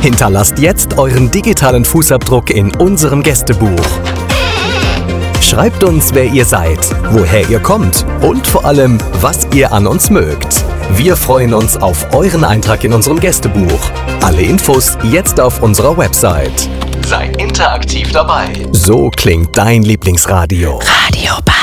Hinterlasst jetzt euren digitalen Fußabdruck in unserem Gästebuch. Schreibt uns, wer ihr seid, woher ihr kommt und vor allem, was ihr an uns mögt. Wir freuen uns auf euren Eintrag in unserem Gästebuch. Alle Infos jetzt auf unserer Website. Sei interaktiv dabei. So klingt dein Lieblingsradio. Radio